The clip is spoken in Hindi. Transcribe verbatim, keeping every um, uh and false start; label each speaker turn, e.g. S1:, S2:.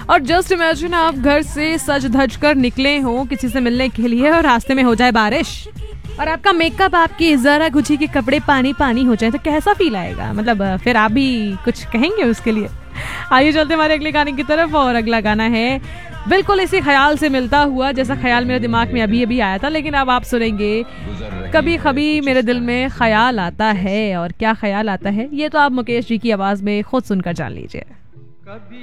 S1: और जस्ट इमेजिन आप घर से सज धज कर निकले हो किसी से मिलने के लिए और रास्ते में हो जाए बारिश और आपका मेकअप, आपकी ज़रा गुची के कपड़े पानी पानी हो जाए तो कैसा फील आएगा? मतलब फिर आप भी कुछ कहेंगे उसके लिए? आइए चलते हमारे अगले गाने की तरफ। और अगला गाना है बिल्कुल इसी ख्याल से मिलता हुआ जैसा ख्याल मेरे दिमाग में अभी अभी आया था, लेकिन अब आप सुनेंगे कभी कभी मेरे दिल में ख्याल आता है। और क्या ख्याल आता है ये तो आप मुकेश जी की आवाज़ में खुद सुनकर जान लीजिए।